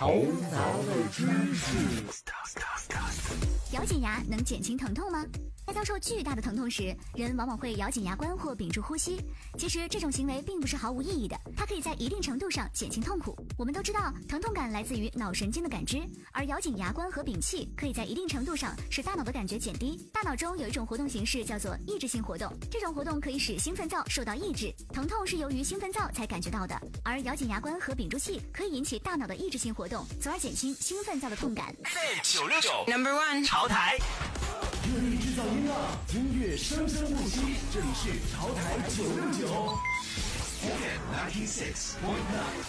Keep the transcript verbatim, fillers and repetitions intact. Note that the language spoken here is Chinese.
头脑的知识。 咬紧牙能减轻疼痛吗？在遭受巨大的疼痛时，人往往会咬紧牙关或屏住呼吸。其实这种行为并不是毫无意义的，它可以在一定程度上减轻痛苦。我们都知道，疼痛感来自于脑神经的感知，而咬紧牙关和屏气可以在一定程度上使大脑的感觉减低。大脑中有一种活动形式叫做抑制性活动，这种活动可以使兴奋灶受到抑制，疼痛是由于兴奋灶才感觉到的。而咬紧牙关和屏住气可以引起大脑的抑制性活动，从而减轻兴奋灶的痛感。 九六九 Number One 潮台。 热力制造音浪，音乐生生不息。这里是潮台九六九 ，F M ninety six point nine。